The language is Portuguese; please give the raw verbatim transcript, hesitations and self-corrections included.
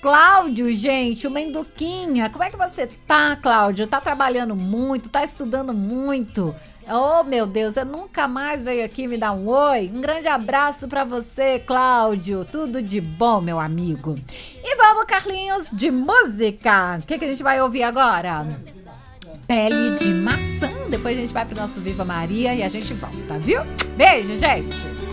Cláudio, gente, o Menduquinha. Como é que você tá, Cláudio? Tá trabalhando muito, tá estudando muito. Oh, meu Deus, você nunca mais veio aqui me dar um oi? Um grande abraço pra você, Cláudio. Tudo de bom, meu amigo. E vamos, Carlinhos, de música. O que, que a gente vai ouvir agora? Pele de maçã. Depois a gente vai pro nosso Viva Maria e a gente volta, viu? Beijo, gente.